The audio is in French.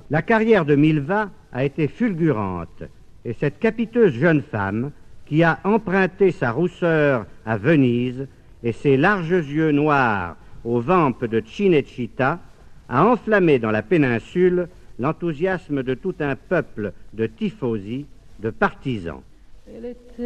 La carrière de Milva a été fulgurante, et cette capiteuse jeune femme, qui a emprunté sa rousseur à Venise et ses larges yeux noirs aux vampes de Cinecittà, a enflammé dans la péninsule l'enthousiasme de tout un peuple de tifosi, de partisans.